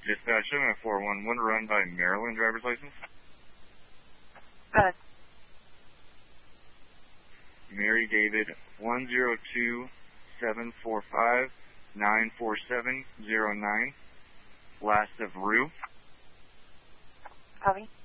Dispatch 741, run by Maryland driver's license. Good. Mary David 102-745-94709. Last of Rue. Copy.